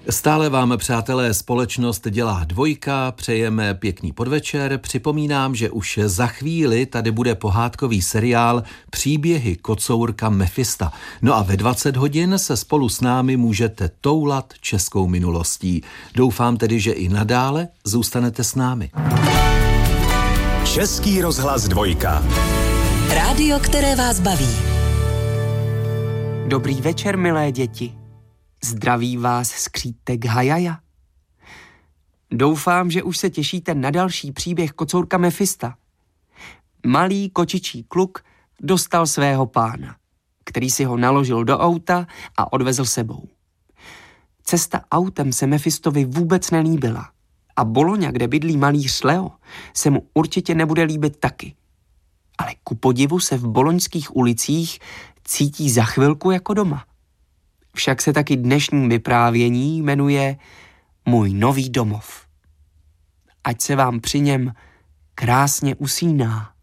Stále vám, přátelé, společnost dělá Dvojka, přejeme pěkný podvečer. Připomínám, že už za chvíli tady bude pohádkový seriál Příběhy kocourka Mefista. No a ve 20 hodin se spolu s námi můžete toulat českou minulostí. Doufám tedy, že i nadále zůstanete s námi. Český rozhlas Dvojka. Rádio, které vás baví. Dobrý večer, milé děti. Zdraví vás skřítek Hajaja. Doufám, že už se těšíte na další příběh kocourka Mefista. Malý kočičí kluk dostal svého pána, který si ho naložil do auta a odvezl sebou. Cesta autem se Mefistovi vůbec nelíbila a Bologna, kde bydlí malíř Leo, se mu určitě nebude líbit taky. Ale ku podivu se v boloňských ulicích cítí za chvilku jako doma. Však se taky dnešní vyprávění jmenuje Můj nový domov. Ať se vám při něm krásně usíná.